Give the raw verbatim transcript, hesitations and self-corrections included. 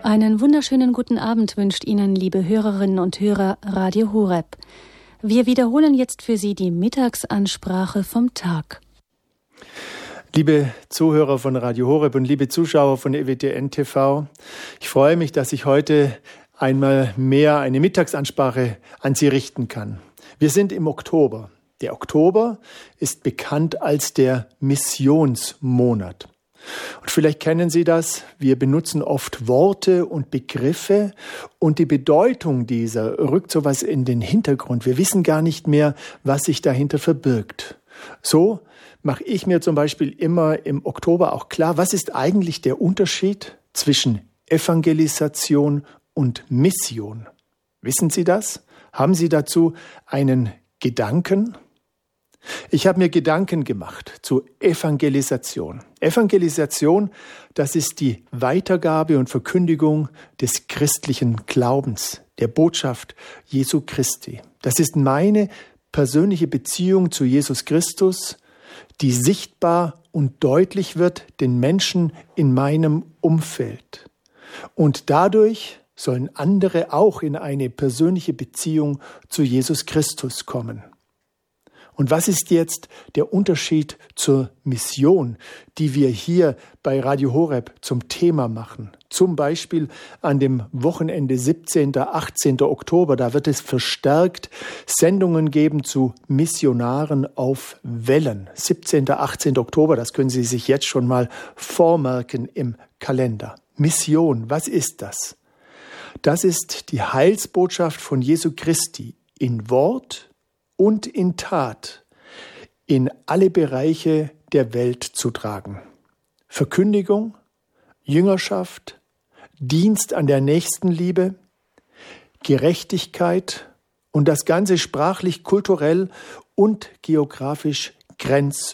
Einen wunderschönen guten Abend wünscht Ihnen, liebe Hörerinnen und Hörer, Radio Horeb. Wir wiederholen jetzt für Sie die Mittagsansprache vom Tag. Liebe Zuhörer von Radio Horeb und liebe Zuschauer von E W T N T V, ich freue mich, dass ich heute einmal mehr eine Mittagsansprache an Sie richten kann. Wir sind im Oktober. Der Oktober ist bekannt als der Missionsmonat. Und vielleicht kennen Sie das, wir benutzen oft Worte und Begriffe und die Bedeutung dieser rückt sowas in den Hintergrund. Wir wissen gar nicht mehr, was sich dahinter verbirgt. So mache ich mir zum Beispiel immer im Oktober auch klar, was ist eigentlich der Unterschied zwischen Evangelisation und Mission? Wissen Sie das? Haben Sie dazu einen Gedanken? Ich habe mir Gedanken gemacht zu Evangelisation. Evangelisation, das ist die Weitergabe und Verkündigung des christlichen Glaubens, der Botschaft Jesu Christi. Das ist meine persönliche Beziehung zu Jesus Christus, die sichtbar und deutlich wird den Menschen in meinem Umfeld. Und dadurch sollen andere auch in eine persönliche Beziehung zu Jesus Christus kommen. Und was ist jetzt der Unterschied zur Mission, die wir hier bei Radio Horeb zum Thema machen? Zum Beispiel an dem Wochenende siebzehnten achtzehnten Oktober, da wird es verstärkt Sendungen geben zu Missionaren auf Wellen. siebzehnten achtzehnten Oktober, das können Sie sich jetzt schon mal vormerken im Kalender. Mission, was ist das? Das ist die Heilsbotschaft von Jesu Christi in Wort und in Tat in alle Bereiche der Welt zu tragen. Verkündigung, Jüngerschaft, Dienst an der Nächstenliebe, Gerechtigkeit und das Ganze sprachlich, kulturell und geografisch